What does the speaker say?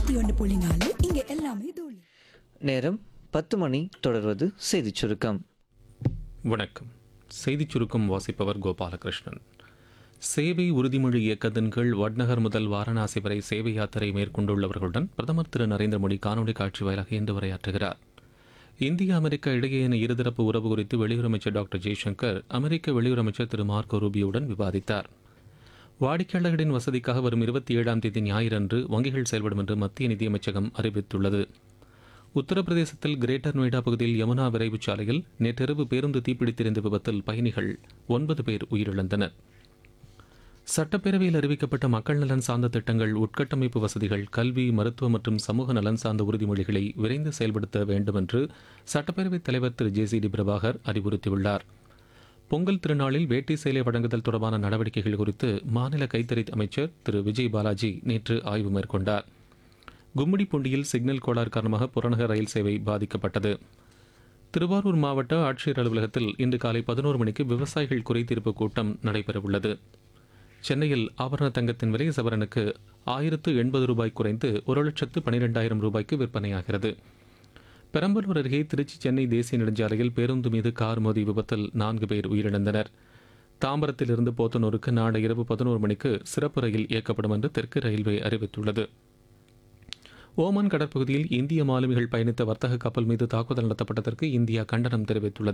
91.4 இங்க எல்லாமே தூளி. நேரம் 10 மணி. தொடர்வது செய்திச் சுருக்கம். வணக்கம். செய்திச் சுருக்கம் வாசிப்பவர் கோபாலகிருஷ்ணன். சேவை உறுதிமொழி இயக்கத்தின் கீழ் வட்நகர் முதல் வாரணாசி வரை சேவை யாத்திரை மேற்கொண்டுள்ளவர்களுடன் பிரதமர் திரு நரேந்திர மோடி காணொலி காட்சி வாயிலாக இன்று உரையாற்றுகிறார். இந்தியா அமெரிக்கா இடையேயான இருதரப்பு உறவு குறித்து வெளியுறவு அமைச்சர் டாக்டர் ஜெய்சங்கர் அமெரிக்க வெளியுறவு அமைச்சர் திரு மார்க்கோ ரூபியோவுடன் விவாதித்தார். வாடிக்கையாளர்களின் வசதிக்காக வரும் 27ஆம் தேதி ஞாயிறன்று வங்கிகள் செயல்படும் என்று மத்திய நிதியமைச்சகம் அறிவித்துள்ளது. உத்தரப்பிரதேசத்தில் கிரேட்டர் நொய்டா பகுதியில் யமுனா விரைவுச் சாலையில் நேற்றிரவு பேருந்து தீப்பிடித்திருந்த விபத்தில் பயணிகள் 9 பேர் உயிரிழந்தனர். சட்டப்பேரவையில் அறிவிக்கப்பட்ட மக்கள் நலன் சார்ந்த திட்டங்கள், உட்கட்டமைப்பு வசதிகள், கல்வி, மருத்துவ மற்றும் சமூக நலன் சார்ந்த உறுதிமொழிகளை விரைந்து செயல்படுத்த வேண்டும் என்று சட்டப்பேரவைத் தலைவர் திரு ஜே.சி.டி. பிரபாகர் அறிவுறுத்தியுள்ளார். பொங்கல் திருநாளில் வேட்டி சேலை வழங்குதல் தொடர்பான நடவடிக்கைகள் குறித்து மாநில கைத்தறி அமைச்சர் திரு விஜய் பாலாஜி நேற்று ஆய்வு மேற்கொண்டார். கும்மிடிப்பூண்டியில் சிக்னல் கோளாறு காரணமாக புறநகர் ரயில் சேவை பாதிக்கப்பட்டது. திருவாரூர் மாவட்ட ஆட்சியர் அலுவலகத்தில் இன்று காலை 11 மணிக்கு விவசாயிகள் குறைதீர்ப்பு கூட்டம் நடைபெறவுள்ளது. சென்னையில் ஆபரண தங்கத்தின் விலை சவரனுக்கு 1080 ரூபாய் குறைந்து 1,12,000 ரூபாய்க்கு விற்பனையாகிறது. பெரம்பலூர் அருகே திருச்சி சென்னை தேசிய நெடுஞ்சாலையில் பேருந்து மீது கார் மோதி விபத்தில் 4 பேர் உயிரிழந்தனர். தாம்பரத்திலிருந்து போத்தனூருக்கு நாளை இரவு 11 மணிக்கு சிறப்பு ரயில் இயக்கப்படும் என்று தெற்கு ரயில்வே அறிவித்துள்ளது. ஓமன் கடற்பகுதியில் இந்திய மாலுமிகள் பயணித்த வர்த்தக கப்பல் மீது தாக்குதல் நடத்தப்பட்டதற்கு இந்தியா கண்டனம் தெரிவித்துள்ளது.